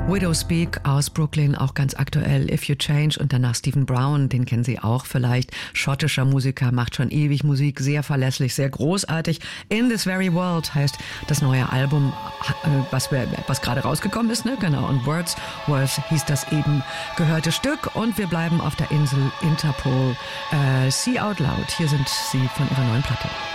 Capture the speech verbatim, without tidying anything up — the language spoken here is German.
Widow Speak aus Brooklyn, auch ganz aktuell. If You Change und danach Stephen Brown, den kennen Sie auch vielleicht. Schottischer Musiker, macht schon ewig Musik, sehr verlässlich, sehr großartig. In This Very World heißt das neue Album, was, was gerade rausgekommen ist, ne? Genau. Und Wordsworth hieß das eben gehörte Stück. Und wir bleiben auf der Insel Interpol. Äh, See Out Loud, hier sind sie von ihrer neuen Platte.